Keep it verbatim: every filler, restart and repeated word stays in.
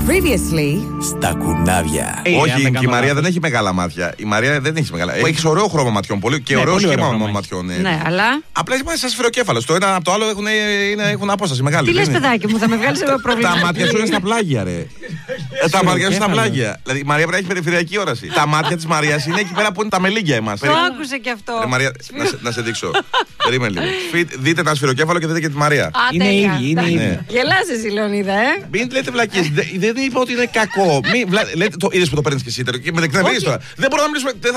Previously. Στα κουνάβια. Hey, Όχι, και η Μαρία δεν έχει μεγάλα μάτια. Η Μαρία δεν έχει μεγάλα. Έχει ωραίο χρώμα ματιών πολύ και ναι, ωραίο πολύ σχήμα ωραίο ματιών. Ναι, ναι, αλλά. Απλά είμαστε σαν σφυροκέφαλο. Το ένα από το άλλο έχουν, έχουν απόσταση μεγάλη. Τι λες, παιδάκι μου, θα με βγάλει εγώ πρόβλημα. Τα μάτια σου είναι στα πλάγια, ρε. Τα μάτια σου στα πλάγια. Δηλαδή η Μαρία πρέπει να έχει περιφερειακή όραση. Τα μάτια τη Μαρία είναι εκεί πέρα που είναι τα μελίγια εμά. Το άκουσε κι αυτό. Μαρία, να σε δείξω. Περίμενε λίγο. Δείτε τα σφυροκέφαλο και δείτε και τη Μαρία. Είναι ίδιοι, είναι ίδιοι. Γελάς εσύ, Λεωνίδα, ε. Μην λέτε βλακίες. Δεν είπα ότι είναι κακό. Είδες που το παίρνεις και εσύ. Δεν μπορώ να μιλήσουμε.